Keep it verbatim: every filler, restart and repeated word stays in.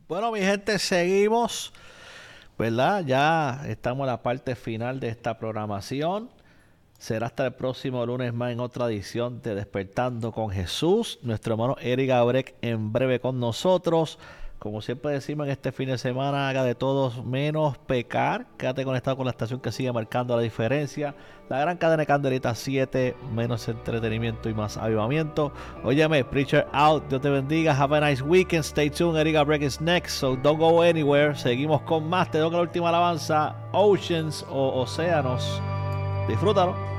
Bueno, mi gente, seguimos, ¿verdad? Ya estamos en la parte final de esta programación. Será hasta el próximo lunes más en otra edición de Despertando con Jesús. Nuestro hermano Eric Abrek en breve con nosotros. Como siempre decimos en este fin de semana, haga de todos menos pecar. Quédate conectado con la estación que sigue marcando la diferencia. La gran cadena de Candelita siete, menos entretenimiento y más avivamiento. Óyeme, Preacher out. Dios te bendiga. Have a nice weekend. Stay tuned. Eric Abrek is next. So don't go anywhere. Seguimos con más. Te doy la última alabanza. Oceans o Océanos. Disfrútalo.